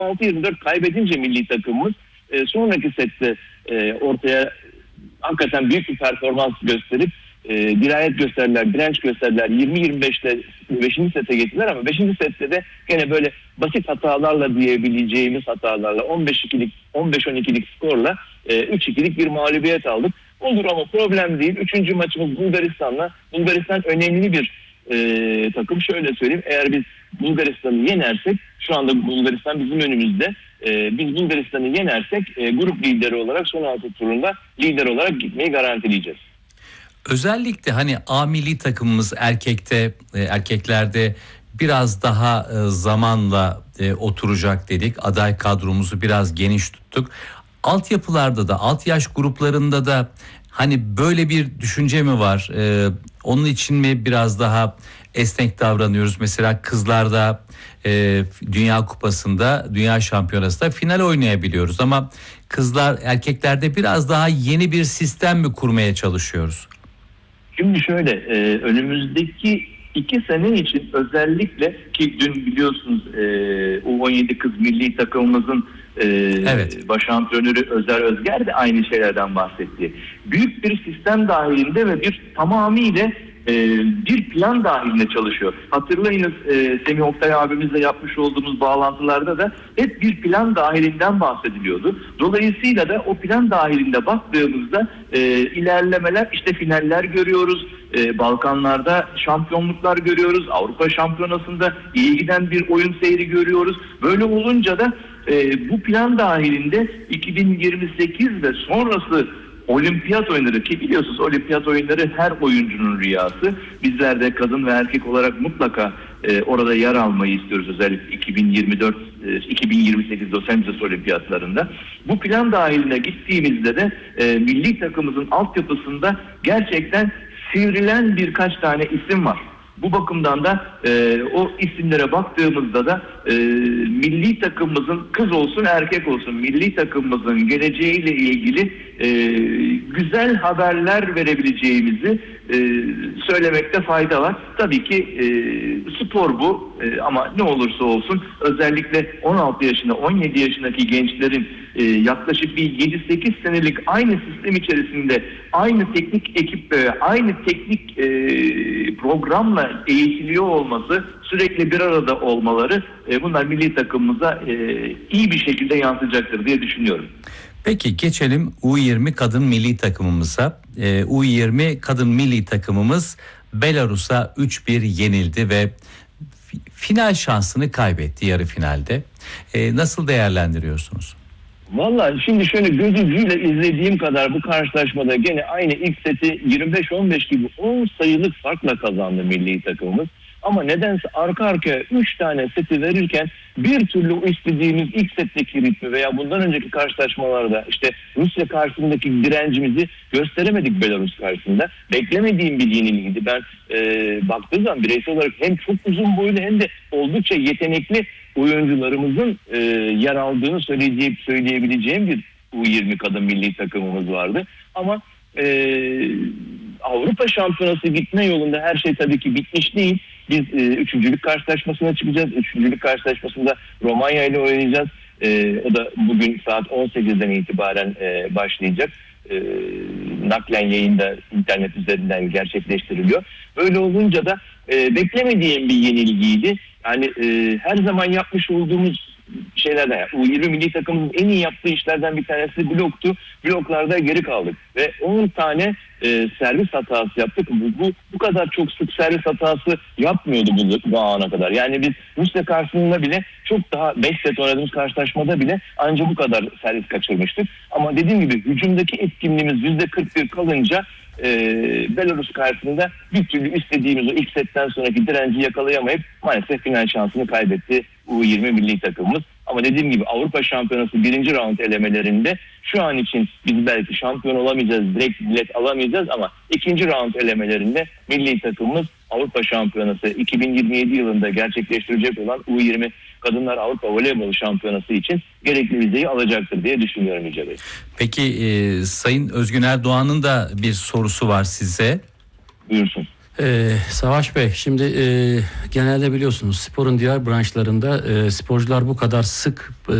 6-24 kaybedince milli takımımız sonraki sette ortaya hakikaten büyük bir performans gösterip dirayet gösterdiler, direnç gösterdiler. 20-25'te 5. sete getirdiler ama 5. sette de gene böyle basit hatalarla diyebileceğimiz hatalarla 15-2'lik, 15-12'lik skorla 3-2'lik bir mağlubiyet aldık. Olur ama problem değil. 3. maçımız Bulgaristan'la. Bulgaristan önemli bir takım. Şöyle söyleyeyim, eğer biz Bulgaristan'ı yenersek, şu anda Bulgaristan bizim önümüzde. Biz Bulgaristan'ı yenersek grup lideri olarak son 6 turunda lider olarak gitmeyi garantileyeceğiz. Özellikle hani A milli takımımız erkeklerde biraz daha zamanla oturacak dedik. Aday kadromuzu biraz geniş tuttuk. Altyapılarda da, alt yaş gruplarında da hani böyle bir düşünce mi var? Onun için mi biraz daha esnek davranıyoruz? Mesela kızlarda Dünya Kupası'nda, Dünya Şampiyonası'nda final oynayabiliyoruz ama erkeklerde biraz daha yeni bir sistem mi kurmaya çalışıyoruz? Şimdi şöyle, önümüzdeki 2 sene için özellikle, ki dün biliyorsunuz U17 kız milli takımımızın evet, baş antrenörü Özer Özger de aynı şeylerden bahsetti. Büyük bir sistem dahilinde ve bir tamamıyla bir plan dahilinde çalışıyor. Hatırlayınız, Semih Oktay abimizle yapmış olduğumuz bağlantılarda da hep bir plan dahilinden bahsediliyordu. Dolayısıyla da o plan dahilinde baktığımızda ilerlemeler, işte finaller görüyoruz. Balkanlarda şampiyonluklar görüyoruz. Avrupa Şampiyonası'nda iyi giden bir oyun seyri görüyoruz. Böyle olunca da bu plan dahilinde 2028 ve sonrası olimpiyat oyunları, ki biliyorsunuz olimpiyat oyunları her oyuncunun rüyası. Bizler de kadın ve erkek olarak mutlaka orada yer almayı istiyoruz, özellikle 2028 Los Angeles olimpiyatlarında. Bu plan dahiline gittiğimizde de milli takımımızın altyapısında gerçekten sivrilen birkaç tane isim var. Bu bakımdan da o isimlere baktığımızda da milli takımımızın, kız olsun erkek olsun, milli takımımızın geleceğiyle ilgili güzel haberler verebileceğimizi söylemekte fayda var. Tabii ki spor bu, ama ne olursa olsun özellikle 16 yaşında 17 yaşındaki gençlerin yaklaşık bir 7-8 senelik aynı sistem içerisinde aynı teknik ekiple, aynı teknik programla eğitiliyor olması, sürekli bir arada olmaları, bunlar milli takımımıza iyi bir şekilde yansıyacaktır diye düşünüyorum. Peki geçelim U20 kadın milli takımımıza. U20 kadın milli takımımız Belarus'a 3-1 yenildi ve final şansını kaybetti yarı finalde. Nasıl değerlendiriyorsunuz? Vallahi şimdi şöyle göz ucuyla izlediğim kadar bu karşılaşmada gene aynı ilk seti 25-15 gibi 10 sayılık farkla kazandı milli takımımız. Ama nedense arka arkaya 3 tane seti verirken bir türlü istediğimiz ilk setteki ritmi veya bundan önceki karşılaşmalarda işte Rusya karşısındaki direncimizi gösteremedik Belarus karşısında. Beklemediğim bir yenilgiydi. Ben baktığım zaman bireysel olarak hem çok uzun boylu hem de oldukça yetenekli oyuncularımızın yer aldığını söyleyebileceğim bir U20 kadın milli takımımız vardı. Ama Avrupa Şampiyonası gitme yolunda her şey tabii ki bitmiş değil. Biz üçüncülük karşılaşmasına çıkacağız. Üçüncülük karşılaşmasında Romanya ile oynayacağız. O da bugün saat 18'den itibaren başlayacak. Naklen yayında internet üzerinden gerçekleştiriliyor. Böyle olunca da beklemediğim bir yenilgiydi. Yani her zaman yapmış olduğumuz şeylerden, yani U20 milli takımımızın en iyi yaptığı işlerden bir tanesi bloktu. Bloklarda geri kaldık ve 10 tane servis hatası yaptık. Bu kadar çok sık servis hatası yapmıyordu bu ana kadar. Yani biz Rusya karşısında bile çok daha 5 set oynadığımız karşılaşmada bile ancak bu kadar servis kaçırmıştık. Ama dediğim gibi hücumdaki etkinliğimiz %41 kalınca Belarus karşısında bir türlü istediğimiz o ilk setten sonraki direnci yakalayamayıp maalesef final şansını kaybetti U20 milli takımımız. Ama dediğim gibi Avrupa Şampiyonası 1. round elemelerinde şu an için biz belki şampiyon olamayacağız, direkt bilet alamayacağız ama 2. round elemelerinde milli takımımız Avrupa Şampiyonası 2027 yılında gerçekleştirecek olan U20 Kadınlar Avrupa Voleybol Şampiyonası için gerekli vizeyi alacaktır diye düşünüyorum Yüce Bey. Peki Sayın Özgün Erdoğan'ın da bir sorusu var size. Buyursun. Savaş Bey, şimdi genelde biliyorsunuz sporun diğer branşlarında sporcular bu kadar sık